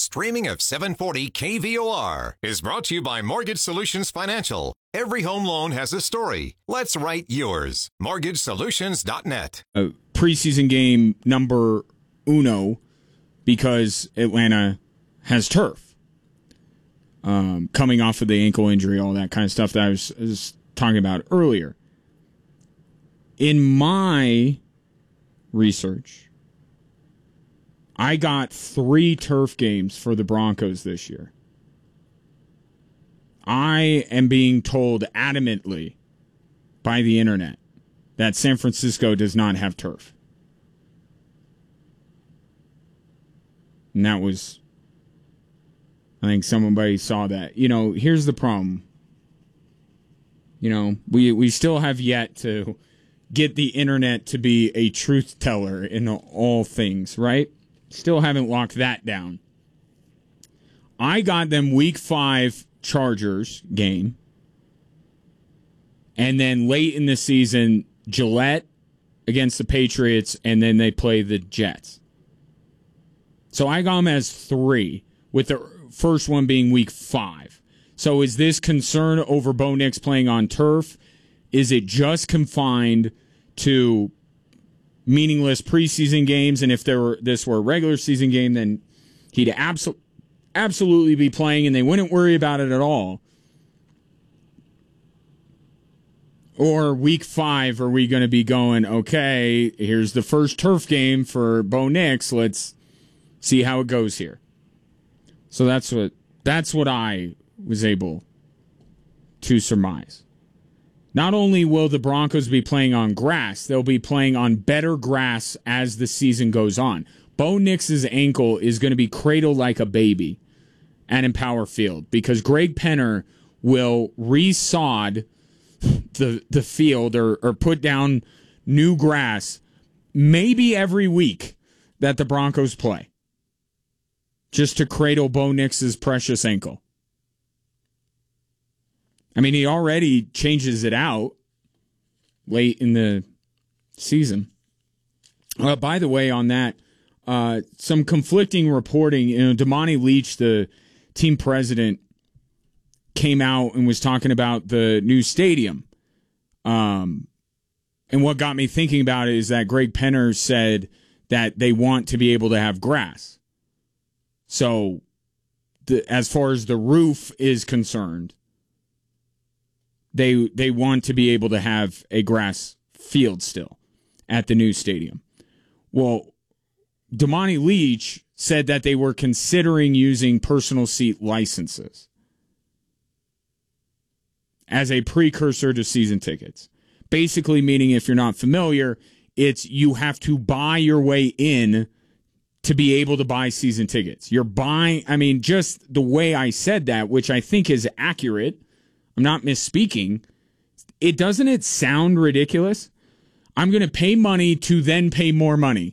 streaming of 740 KVOR is brought to you by Mortgage Solutions Financial. Every home loan has a story. Let's write yours. MortgageSolutions.net. Preseason game number uno because Atlanta has turf. Coming off of the ankle injury, all that kind of stuff that I was talking about earlier. In my research, I got 3 turf games for the Broncos this year. I am being told adamantly by the internet that San Francisco does not have turf. And that was, I think somebody saw that. Here's the problem. We still have yet to get the internet to be a truth teller in all things, right? Still haven't locked that down. I got them week 5 Chargers game. And then late in the season, Gillette against the Patriots, and then they play the Jets. So I got them as 3, with the first one being week 5. So is this concern over Bo Nix playing on turf? Is it just confined to meaningless preseason games? And if this were a regular season game, then he'd absolutely be playing, and they wouldn't worry about it at all. Or week 5, are we going to be going, okay, here's the first turf game for Bo Nix. Let's see how it goes here. So that's what I was able to surmise. Not only will the Broncos be playing on grass, they'll be playing on better grass as the season goes on. Bo Nix's ankle is going to be cradled like a baby at Empower Field because Greg Penner will resod the field or put down new grass maybe every week that the Broncos play, just to cradle Bo Nix's precious ankle. I mean, he already changes it out late in the season. By the way, on that, some conflicting reporting. Damani Leach, the team president, came out and was talking about the new stadium. And what got me thinking about it is that Greg Penner said that they want to be able to have grass. So, as far as the roof is concerned, they want to be able to have a grass field still at the new stadium. Well, Damani Leach said that they were considering using personal seat licenses as a precursor to season tickets. Basically meaning, if you're not familiar, it's you have to buy your way in to be able to buy season tickets. You're buying, just the way I said that, which I think is accurate. I'm not misspeaking. Doesn't it sound ridiculous? I'm going to pay money to then pay more money.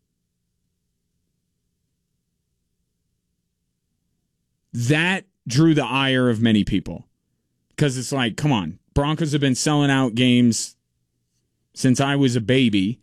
That drew the ire of many people. Because it's like, come on, Broncos have been selling out games since I was a baby.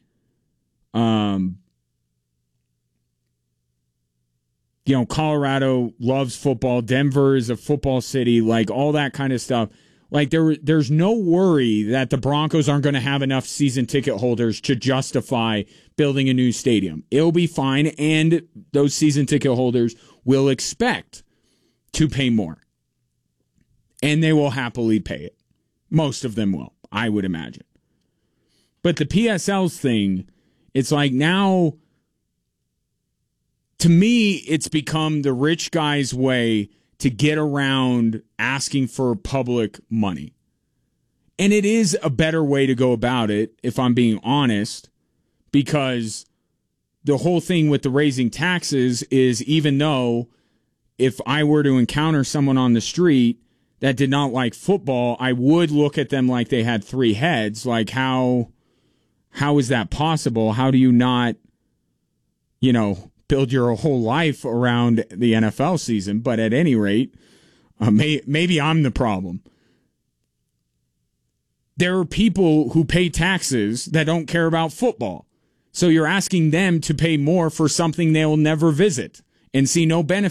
Colorado loves football. Denver is a football city, like all that kind of stuff. Like there's no worry that the Broncos aren't going to have enough season ticket holders to justify building a new stadium. It'll be fine, and those season ticket holders will expect to pay more. And they will happily pay it. Most of them will, I would imagine. But the PSLs thing, it's like now, to me, it's become the rich guy's way to get around asking for public money. And it is a better way to go about it, if I'm being honest, because the whole thing with the raising taxes is, even though if I were to encounter someone on the street that did not like football, I would look at them like they had 3 heads. Like, how is that possible? How do you not, build your whole life around the NFL season? But at any rate, maybe I'm the problem. There are people who pay taxes that don't care about football. So you're asking them to pay more for something they'll never visit and see no benefit